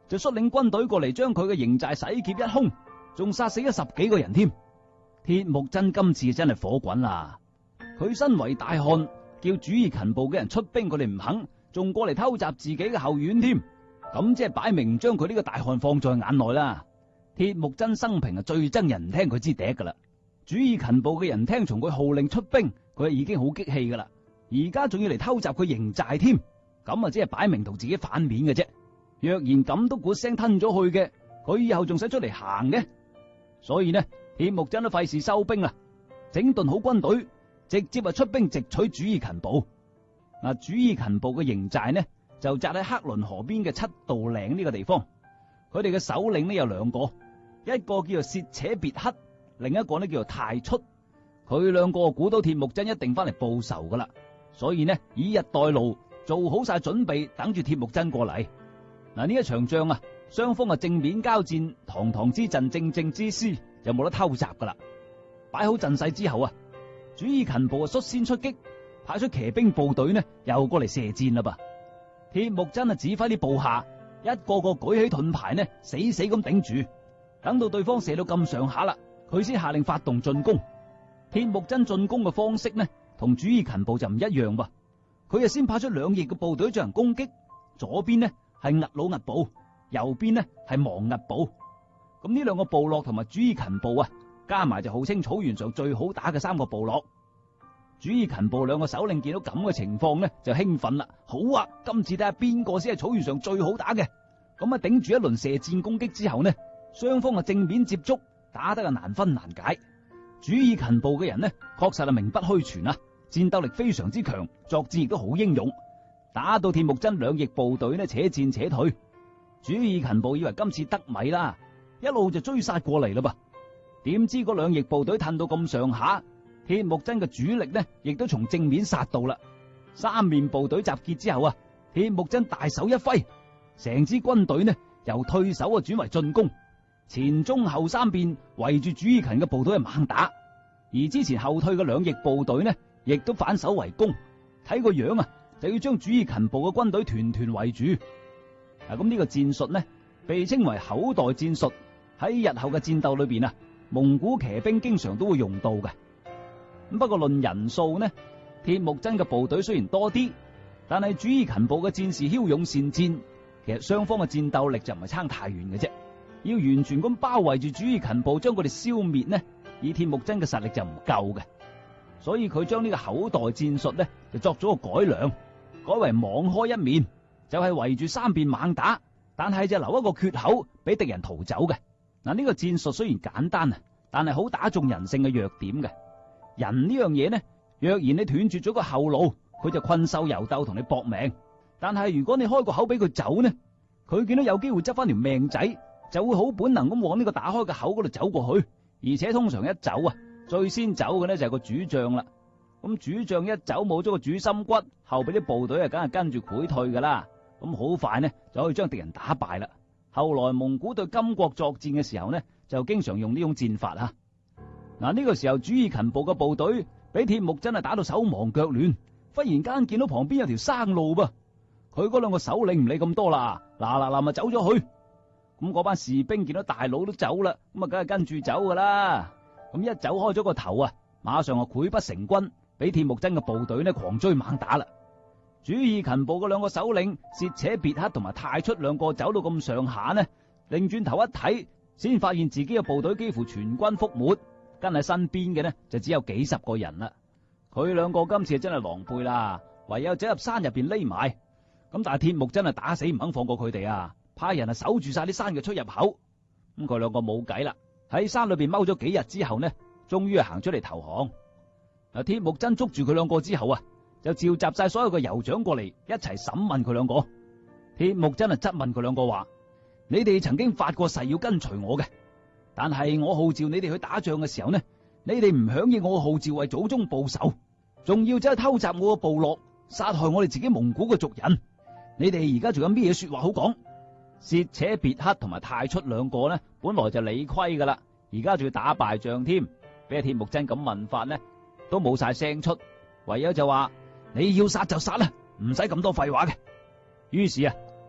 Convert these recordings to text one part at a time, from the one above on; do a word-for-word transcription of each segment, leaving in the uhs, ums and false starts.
就率領軍隊過嚟，將佢嘅營寨洗劫一空，仲殺死咗十幾個人添。鐵木真今次真係火滾啦！佢身為大漢，叫主意勤暴嘅人出兵，佢哋唔肯，仲過嚟偷襲自己嘅後院添。咁即係擺明唔將佢呢個大漢放在眼內啦。鐵木真生平啊最憎人唔聽佢支笛噶啦。主意勤暴嘅人聽從佢號令出兵，佢已經好激氣噶啦。而家仲要嚟偷襲佢營寨添，咁啊即係擺明同自己反面嘅啫。若然咁都鼓聲吞咗去嘅，佢以後仲使出嚟行嘅？所以呢，鐵木真都費事收兵啦，整頓好軍隊，直接啊出兵直取主意勤暴。嗱，主意勤暴嘅營寨呢就紮喺黑倫河邊嘅七道嶺呢個地方。佢哋嘅首領呢有兩個，一個叫做薛扯別克，另一個呢叫做太出。佢兩個估到鐵木真一定翻嚟報仇噶啦，所以呢以逸待勞，做好晒準備，等住鐵木真過嚟。嗱，呢一場仗啊，雙方啊正面交戰，堂堂之陣，正正之師，就冇得偷襲噶啦。擺好陣勢之後啊，主意勤暴啊率先出擊，派出騎兵部隊呢又過嚟射箭啦噃。鐵木真啊指揮啲部下一個個舉起盾牌呢，死死咁頂住，等到對方射到咁上下啦，佢先下令發動進攻。鐵木真進攻嘅方式呢，同主意勤暴就唔一樣噃。佢啊先派出兩翼嘅部隊進行攻擊，左邊呢係兀魯兀部，右邊呢係亡兀部。咁呢兩個部落同埋主意勤暴啊，加埋就號稱草原上最好打嘅三個部落。主意勤暴兩個首領見到咁嘅情況呢，就興奮啦！好啊，今次睇下邊個先係草原上最好打嘅。咁啊，頂住一輪射箭攻擊之後呢，雙方啊正面接觸，打得啊難分難解。主意勤暴嘅人呢，確實係名不虛傳啊，戰鬥力非常之強，作戰亦都好英勇。打到鐵木真兩翼部隊呢，且戰且退。主意勤暴以為今次得米啦，一路就追殺過嚟啦噃。點知嗰兩翼部隊褪到咁上下，鐵木真嘅主力呢，亦都從正面殺到啦。三面部隊集結之後啊，鐵木真大手一揮，成支軍隊呢由退守啊轉為進攻，前中後三邊圍住主意勤嘅部隊係猛打，而之前後退嘅兩翼部隊呢，亦都反手圍攻。睇個樣啊，就要將主意勤暴嘅軍隊團團圍住。嗱，咁呢個戰術呢，被稱為口袋戰術，喺日後嘅戰鬥裏邊啊，蒙古騎兵經常都會用到嘅。咁不過論人數呢，鐵木真嘅部隊雖然多啲，但係主意勤暴嘅戰士驍勇善戰，其實雙方嘅戰鬥力就唔係差太遠嘅啫。要完全咁包圍住主意勤暴，將佢哋消滅呢，以鐵木真嘅實力就唔夠嘅。所以佢將呢個口袋戰術呢，就作咗個改良，改為網開一面，就係圍住三邊猛打，但係就留一個缺口俾敵人逃走嘅。嗱，呢個戰術雖然簡單啊，但係好打中人性嘅弱點嘅。人呢樣嘢呢，若然你斷絕咗個後路，佢就困獸猶鬥同你搏命。但係如果你開個口俾佢走呢，佢見到有機會執翻條命仔，就會好本能咁往呢個打開嘅口嗰度走過去。而且通常一走啊，最先走嘅呢就係個主將啦。咁主將一走冇咗個主心骨，後邊啲部隊啊梗係跟住潰退噶啦。咁好快呢就可以將敵人打敗啦。後來蒙古對金國作戰嘅時候呢，就經常用呢種戰法啊。嗱，呢個時候主意勤暴嘅部隊俾鐵木真啊打到手忙腳亂，忽然間見到旁邊有條生路噃，佢嗰兩個首領唔理咁多啦，嗱嗱嗱咪走咗去。咁嗰班士兵見到大佬都走啦，咁啊梗係跟住走噶啦。咁一走開咗個頭啊，馬上啊潰不成軍，俾鐵木真嘅部隊呢狂追猛打啦。主意勤暴嘅兩個首領薛扯別克同埋太出兩個走到咁上下呢，擰轉頭一睇，先發現自己嘅部隊幾乎全軍覆沒，跟喺身邊嘅呢就只有幾十個人啦。佢兩個今次真係狼狽啦，唯有走入山入邊匿埋。咁但係鐵木真係打死唔肯放過佢哋啊，派人啊守住晒啲山嘅出入口。咁佢兩個冇計啦，喺山裏邊踎咗幾日之後呢，終於係行出嚟投降。嗱，鐵木真捉住佢兩個之後啊，就召集晒所有嘅酋長過嚟一齊審問佢兩個。鐵木真係質問佢兩個話：你哋曾經發過誓要跟隨我嘅，但係我號召你哋去打仗嘅時候呢，你哋唔響應我號召為祖宗報仇，仲要走去偷襲我嘅部落，殺害我哋自己蒙古嘅族人。你哋而家仲有咩嘢說話好講？薛扯別克同埋太出兩個呢，本來就理虧噶啦，而家仲要打敗仗添，俾阿鐵木真咁問法呢，都冇晒聲出，唯有就話：你要殺就殺啦，唔使咁多廢話嘅。於是啊，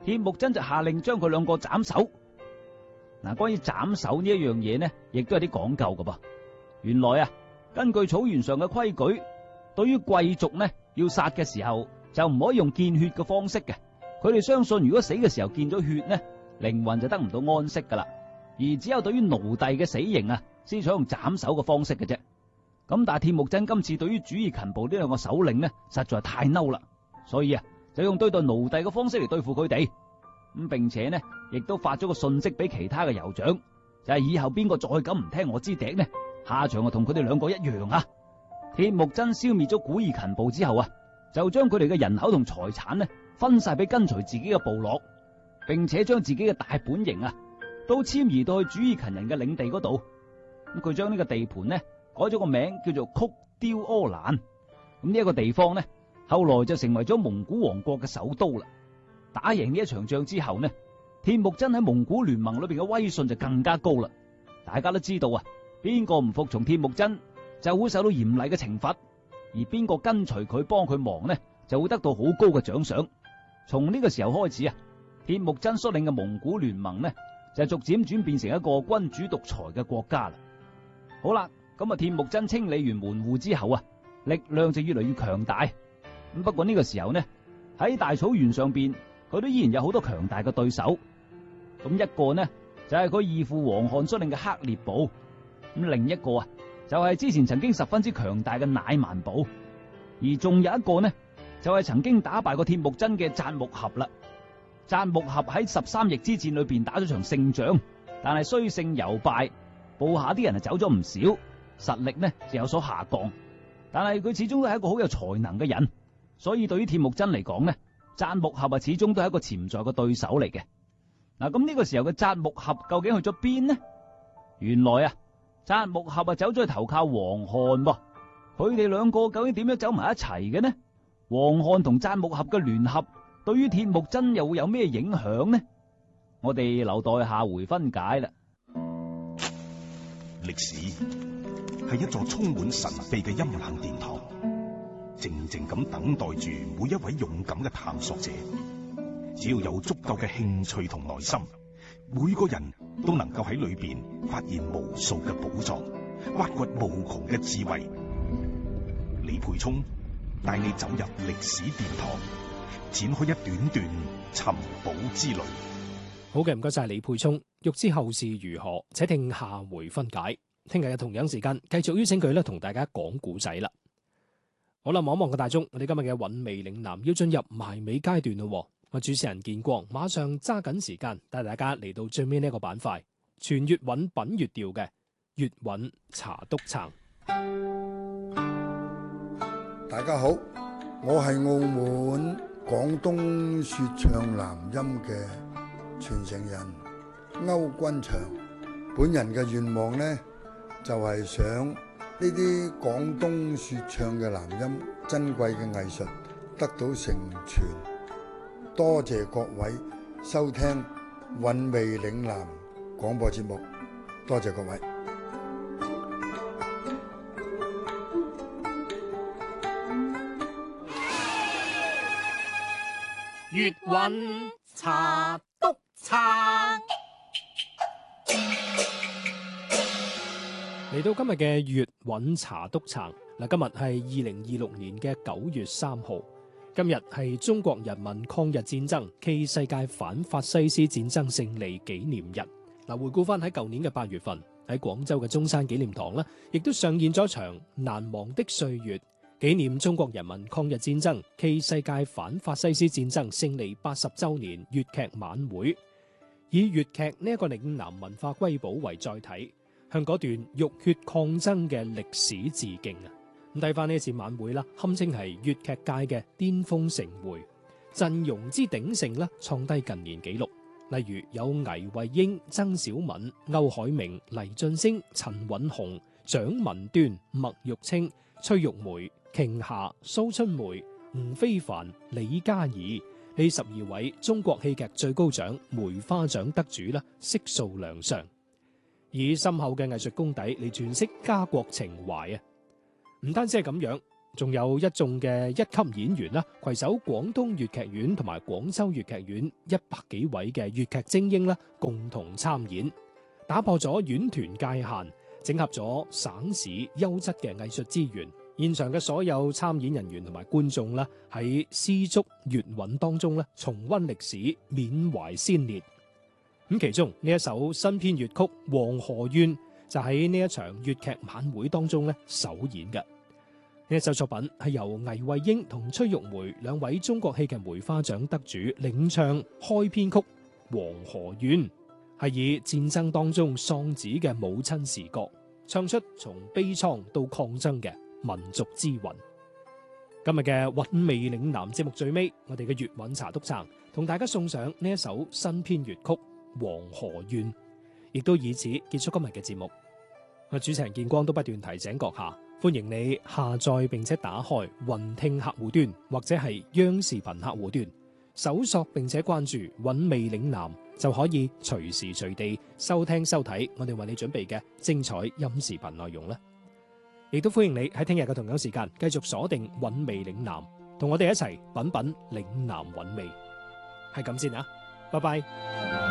鐵木真就下令將佢兩個斬首。嗱，關於斬首呢一樣嘢呢，亦都有啲講究噶噃。原來啊，根據草原上嘅規矩，對於貴族呢，要殺嘅時候就唔可以用見血嘅方式嘅。佢哋相信，如果死嘅時候見咗血呢，靈魂就得唔到安息噶啦。而只有對於奴隸嘅死刑啊，先採用斬首嘅方式嘅啫。咁但係鐵木真今次對於主義勤暴呢兩個首領呢，實在係太嬲啦，所以啊，就用對待奴隸嘅方式嚟對付佢哋。咁並且呢，亦都發咗個訊息俾其他嘅酋長，就係以後邊個再咁唔聽我支笛呢，下場啊同佢哋兩個一樣啊！鐵木真消滅咗古爾勤部之後啊，就將佢哋嘅人口同財產呢分晒俾跟隨自己嘅部落，並且將自己嘅大本營啊都遷移到去主義勤人嘅領地嗰度。咁佢將呢個地盤呢改咗個名叫做曲雕柯蘭。咁呢一個地方呢，後來就成為咗蒙古王國嘅首都啦。打贏呢一場仗之後呢，鐵木真喺蒙古聯盟裏邊嘅威信就更加高啦。大家都知道啊，邊個唔服從鐵木真就會受到嚴厲嘅懲罰，而邊個跟隨佢幫佢忙呢，就會得到好高嘅獎賞。從呢個時候開始啊，鐵木真率領嘅蒙古聯盟呢，就逐漸轉變成一個君主獨裁嘅國家啦。好啦，咁啊，鐵木真清理完門戶之後啊，力量就越嚟越強大。咁不過呢個時候呢，喺大草原上邊，佢都依然有好多強大嘅對手。咁一個呢就係佢義父王翰率領嘅黑烈部，咁另一個啊就係之前曾經十分之強大嘅乃曼部，而仲有一個呢就係曾經打敗過鐵木真嘅札木合啦。札木合喺十三翼之戰裏邊打咗場勝仗，但係雖勝猶敗，部下啲人啊走咗唔少，實力呢就有所下降。但係佢始終都係一個好有才能嘅人，所以對於鐵木真嚟講呢，札木合啊始終都係一個潛在嘅對手嚟嘅。嗱，咁呢個時候嘅札木合究竟去咗邊呢？原來啊，札木合啊走咗去投靠王翰噃。佢哋兩個究竟點樣走埋一齊嘅呢？王翰同札木合嘅聯合對於鐵木真又會有咩影響呢？我哋留待下回分解啦。 歷史係一座充滿神秘嘅陰冷殿堂，靜靜咁等待住每一位勇敢嘅探索者。只要有足夠嘅興趣同耐心，每個人都能夠喺裏邊發現無數嘅寶藏，挖掘無窮嘅智慧。李培聰帶你走入歷史殿堂，展開一段段尋寶之旅。 好嘅，唔該晒李培聰。欲知後事如何，且聽下回分解。聽日嘅同樣時間，繼續邀請佢咧同大家講古仔啦。好啦，望一望個大鐘，我哋今日嘅韻味嶺南要進入埋尾階段咯。我主持人建光馬上揸緊時間帶大家嚟到最尾呢一個板塊，全粵韻品粵調嘅粵韻茶篤撐。 大家好，我係澳門廣東說唱南音嘅傳承人歐君祥。本人嘅願望呢，就係想呢啲廣東說唱嘅南音珍貴嘅藝術得到成全。多謝各位收聽韻味嶺南廣播節目，多謝各位。 粵韻茶篤撐，嚟到今日嘅粵韻茶篤撐。嗱，今日係二零二六年嘅九月三號。今日係中國人民抗日戰爭暨世界反法西斯戰爭勝利紀念日。嗱，回顧翻喺舊年嘅八月份，喺廣州嘅中山紀念堂呢，亦都上演咗一場難忘的歲月，紀念中國人民抗日戰爭暨世界反法西斯戰爭勝利八十週年粵劇晚會，以粵劇呢一個嶺南文化瑰寶為載體，向嗰段浴血抗爭嘅歷史致敬啊！咁睇翻呢次晚會啦，堪稱係粵劇界嘅巔峰盛會，陣容之鼎盛啦，創低近年紀錄。例如有倪惠英、曾小敏、歐海明、黎俊升、陳允雄、蔣文端、麥玉清、崔玉梅、瓊霞、蘇春梅、吳非凡、李嘉怡呢十二位中國戲劇最高獎梅花獎得主啦，悉數亮相，以深厚嘅藝術功底嚟詮釋家國情懷啊！唔單止係咁樣， 仲有一眾嘅一級演員啦，攜手廣東粵劇院同埋廣州粵劇院一百幾位嘅粵劇精英啦，共同參演，打破咗院團界限，整合咗省市優質嘅藝術資源。現場嘅所有參演人員同埋觀眾啦，喺絲竹粵韻當中咧，重溫歷史，緬懷先烈。咁其中呢一首新編粵曲《黃河怨》就喺呢一場粵劇晚會當中咧首演嘅。呢一首作品係由倪惠英同崔玉梅兩位中國戲劇梅花獎得主領唱開編曲《黃河怨》，係以戰爭當中喪子嘅母親視角，唱出從悲愴到抗爭嘅民族之魂。今日嘅韻味嶺南節目最尾，我哋嘅粵韻茶督撐同大家送上呢一首新編粵曲《黃河怨》，亦都以此結束今日嘅節目。我主持人建光都不斷提醒閣下，歡迎你下載並且打開雲聽客戶端或者係央視頻客戶端，搜索並且關注韻味嶺南，就可以隨時隨地收聽收睇我哋為你準備嘅精彩音視頻內容啦。亦都歡迎你喺聽日嘅同樣時間繼續鎖定韻味嶺南，同我哋一齊品品嶺南韻味。係咁先啊，拜拜。